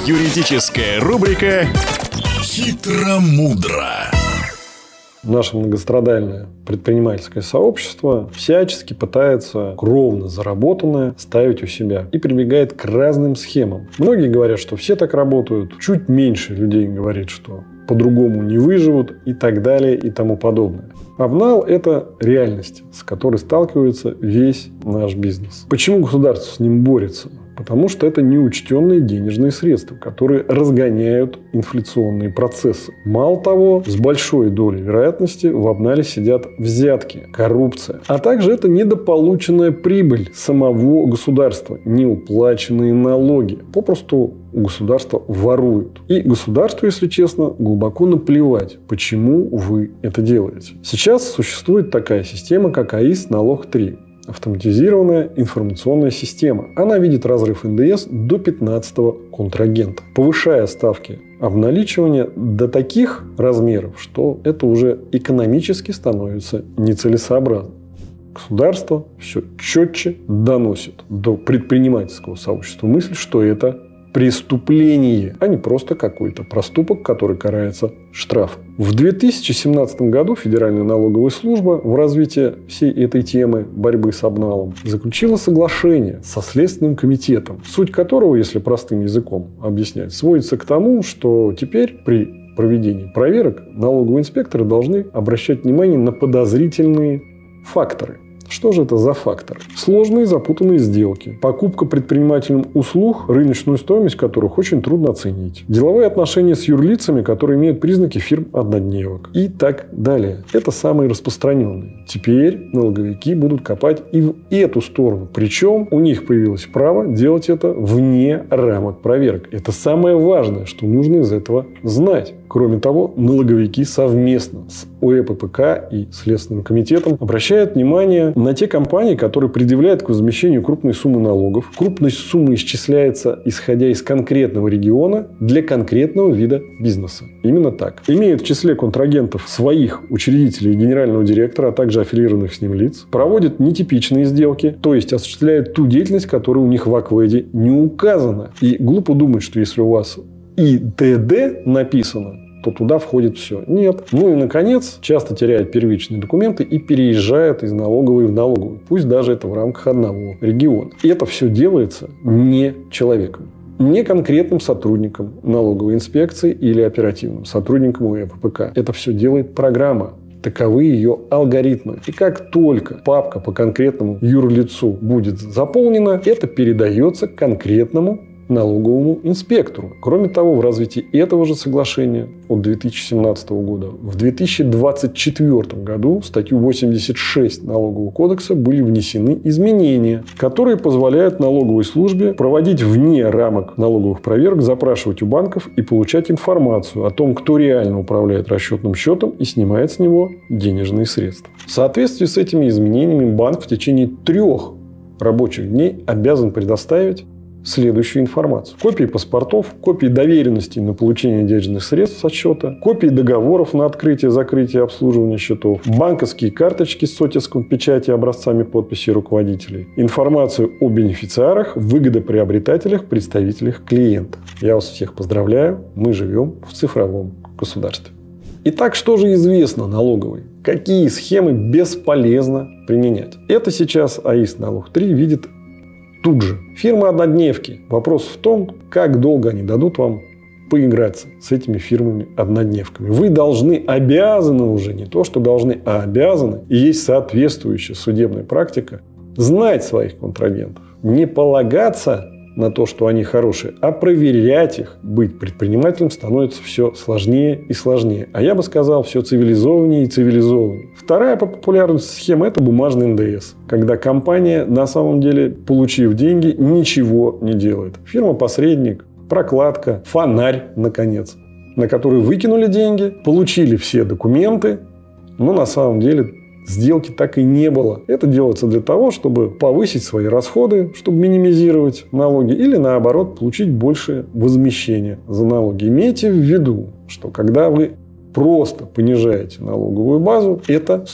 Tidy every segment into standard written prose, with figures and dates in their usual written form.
Юридическая рубрика «Хитро-мудро». Наше многострадальное предпринимательское сообщество всячески пытается кровно заработанное ставить у себя и прибегает к разным схемам. Многие говорят, что все так работают, чуть меньше людей говорит, что по-другому не выживут и так далее и тому подобное. Обнал – это реальность, с которой сталкивается весь наш бизнес. Почему государство с ним борется? Потому что это неучтенные денежные средства, которые разгоняют инфляционные процессы. Мало того, с большой долей вероятности в обнале сидят взятки, коррупция. А также это недополученная прибыль самого государства, неуплаченные налоги. Попросту у государства воруют. И государству, если честно, глубоко наплевать, почему вы это делаете. Сейчас существует такая система, как АИС налог-3. Автоматизированная информационная система. Она видит разрыв НДС до 15-го контрагента, повышая ставки обналичивания до таких размеров, что это уже экономически становится нецелесообразным. Государство все четче доносит до предпринимательского сообщества мысль, что это преступление, а не просто какой-то проступок, который карается штрафом. В 2017 году Федеральная налоговая служба в развитии всей этой темы борьбы с обналом заключила соглашение со Следственным комитетом, суть которого, если простым языком объяснять, сводится к тому, что теперь при проведении проверок налоговые инспекторы должны обращать внимание на подозрительные факторы. Что же это за факторы? Сложные запутанные сделки, покупка предпринимателем услуг, рыночную стоимость которых очень трудно оценить, деловые отношения с юрлицами, которые имеют признаки фирм-однодневок и так далее. Это самые распространенные. Теперь налоговики будут копать и в эту сторону. Причем у них появилось право делать это вне рамок проверок. Это самое важное, что нужно из этого знать. Кроме того, налоговики совместно с ОЭППК и Следственным комитетом обращают внимание на те компании, которые предъявляют к возмещению крупной суммы налогов. Крупность суммы исчисляется, исходя из конкретного региона для конкретного вида бизнеса. Именно так. Имеют в числе контрагентов своих учредителей и генерального директора, а также аффилированных с ним лиц. Проводят нетипичные сделки, то есть осуществляют ту деятельность, которая у них в АКВЭДе не указана. И глупо думать, что если у вас ИТД написано, то туда входит все. Нет. Ну и, наконец, часто теряют первичные документы и переезжают из налоговой в налоговую. Пусть даже это в рамках одного региона. И это все делается не человеком. Не конкретным сотрудником налоговой инспекции или оперативным сотрудником УЭППК. Это все делает программа. Таковы ее алгоритмы. И как только папка по конкретному юрлицу будет заполнена, это передается конкретному налоговому инспектору. Кроме того, в развитии этого же соглашения от 2017 года в 2024 году в статью 86 Налогового кодекса были внесены изменения, которые позволяют налоговой службе проводить вне рамок налоговых проверок, запрашивать у банков и получать информацию о том, кто реально управляет расчетным счетом и снимает с него денежные средства. В соответствии с этими изменениями банк в течение 3 рабочих дней обязан предоставить следующую информацию. Копии паспортов, копии доверенностей на получение денежных средств со счета, копии договоров на открытие, закрытие и обслуживание счетов, банковские карточки с оттиском печати и образцами подписи руководителей, информацию о бенефициарах, выгодоприобретателях, представителях клиента. Я вас всех поздравляю, мы живем в цифровом государстве. Итак, что же известно налоговой? Какие схемы бесполезно применять? Это сейчас АИС налог-3 видит тут же. Фирмы-однодневки. Вопрос в том, как долго они дадут вам поиграться с этими фирмами-однодневками. Вы обязаны уже, не то что должны, а обязаны, и есть соответствующая судебная практика, знать своих контрагентов. Не полагаться на то, что они хорошие, а проверять их. Быть предпринимателем становится все сложнее и сложнее. А я бы сказал, все цивилизованнее и цивилизованнее. Вторая по популярности схема – это бумажный НДС. Когда компания, на самом деле, получив деньги, ничего не делает. Фирма-посредник, прокладка, фонарь, наконец, на который выкинули деньги, получили все документы, но на самом деле сделки так и не было. Это делается для того, чтобы повысить свои расходы, чтобы минимизировать налоги или, наоборот, получить больше возмещения за налоги. Имейте в виду, что когда вы просто понижаете налоговую базу, это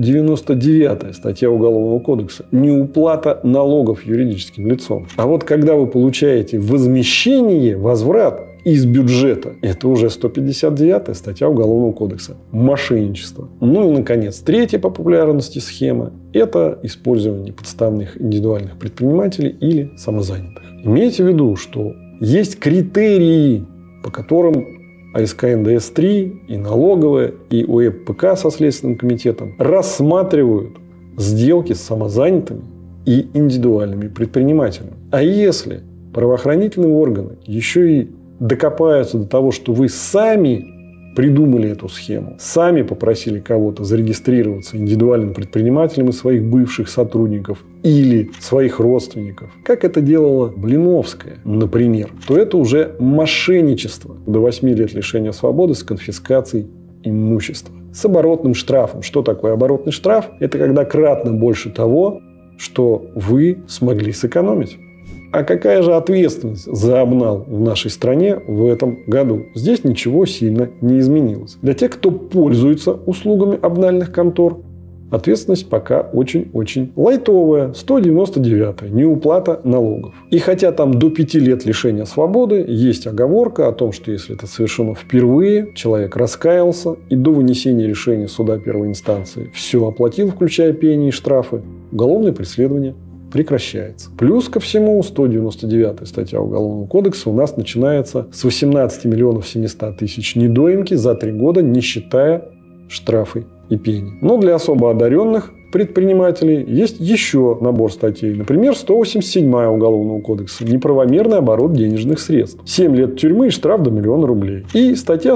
199 статья Уголовного кодекса. Неуплата налогов юридическим лицом. А вот когда вы получаете возмещение, возврат из бюджета, это уже 159 статья Уголовного кодекса. Мошенничество. Ну и, наконец, третья по популярности схема – это использование подставных индивидуальных предпринимателей или самозанятых. Имейте в виду, что есть критерии, по которым АСК НДС-3 и налоговая, и УЭПК со Следственным комитетом рассматривают сделки с самозанятыми и индивидуальными предпринимателями. А если правоохранительные органы еще и докопаются до того, что вы сами придумали эту схему, сами попросили кого-то зарегистрироваться индивидуальным предпринимателем из своих бывших сотрудников или своих родственников, как это делала Блиновская, например, то это уже мошенничество до 8 лет лишения свободы с конфискацией имущества. С оборотным штрафом. Что такое оборотный штраф? Это когда кратно больше того, что вы смогли сэкономить. А какая же ответственность за обнал в нашей стране в этом году? Здесь ничего сильно не изменилось. Для тех, кто пользуется услугами обнальных контор, ответственность пока очень-очень лайтовая. 199-я. Неуплата налогов. И хотя там до 5 лет лишения свободы, есть оговорка о том, что если это совершено впервые, человек раскаялся и до вынесения решения суда первой инстанции все оплатил, включая пени и штрафы, уголовное преследование прекращается. Плюс ко всему, 199-я статья Уголовного кодекса у нас начинается с 18 миллионов 700 тысяч недоимки за 3 года, не считая штрафы и пени. Но для особо одаренных предпринимателей есть еще набор статей. Например, 187-я Уголовного кодекса. Неправомерный оборот денежных средств. 7 лет тюрьмы и штраф до 1 000 000 рублей. И статья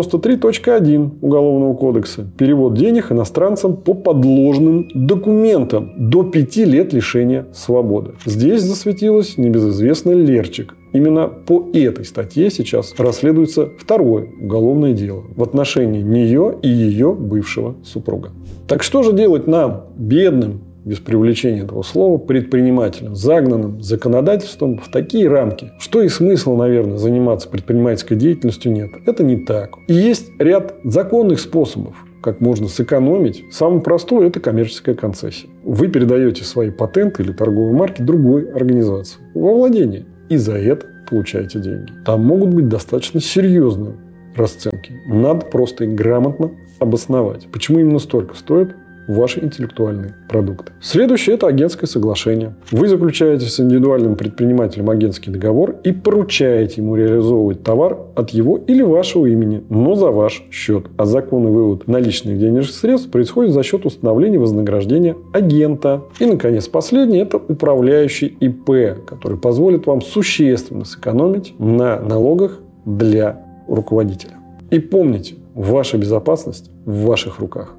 193.1 Уголовного кодекса. Перевод денег иностранцам по подложным документам. До 5 лет лишения свободы. Здесь засветилась небезызвестная Лерчик. Именно по этой статье сейчас расследуется второе уголовное дело в отношении нее и ее бывшего супруга. Так что же делать нам, бедным, без привлечения этого слова, предпринимателям, загнанным законодательством в такие рамки, что и смысла, наверное, заниматься предпринимательской деятельностью нет? Это не так. И есть ряд законных способов, как можно сэкономить. Самый простой – это коммерческая концессия. Вы передаете свои патенты или торговые марки другой организации во владение. И за это получаете деньги. Там могут быть достаточно серьезные расценки. Надо просто их грамотно обосновать. Почему именно столько стоят ваши интеллектуальные продукты. Следующее – это агентское соглашение. Вы заключаете с индивидуальным предпринимателем агентский договор и поручаете ему реализовывать товар от его или вашего имени, но за ваш счет. А законный вывод наличных денежных средств происходит за счет установления вознаграждения агента. И, наконец, последнее – это управляющий ИП, который позволит вам существенно сэкономить на налогах для руководителя. И помните, ваша безопасность в ваших руках.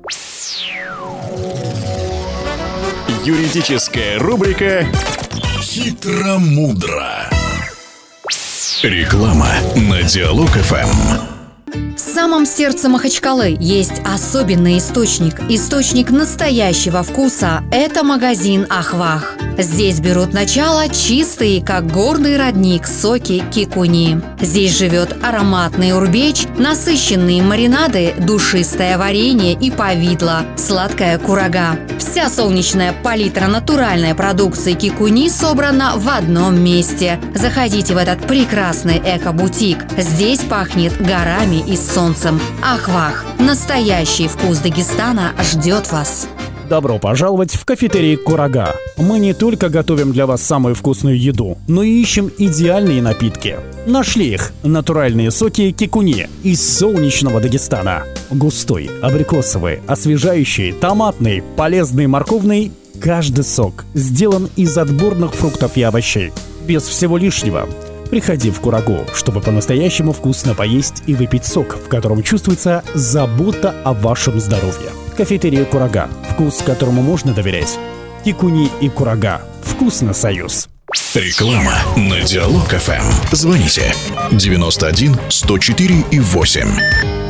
Юридическая рубрика «Хитро-мудро». Реклама на Диалог ФМ. В самом сердце Махачкалы есть особенный источник настоящего вкуса. Это магазин «Ахвах». Здесь берут начало чистые, как горный родник, соки кикуни. Здесь живет ароматный урбеч, насыщенные маринады, душистое варенье и повидло, сладкая курага. Вся солнечная палитра натуральной продукции кикуни собрана в одном месте. Заходите в этот прекрасный эко-бутик. Здесь пахнет горами и солнцем. Ахвах. Настоящий вкус Дагестана ждет вас. Добро пожаловать в кафетерий «Курага». Мы не только готовим для вас самую вкусную еду, но и ищем идеальные напитки. Нашли их – натуральные соки кикуни из солнечного Дагестана. Густой, абрикосовый, освежающий, томатный, полезный, морковный – каждый сок сделан из отборных фруктов и овощей. Без всего лишнего. Приходи в Курагу, чтобы по-настоящему вкусно поесть и выпить сок, в котором чувствуется забота о вашем здоровье. Кафетерия «Курага». Вкус, которому можно доверять. Кикуни и Курага. Вкусно, союз. Реклама на Диалог ФМ. Звоните 91 104 и 8.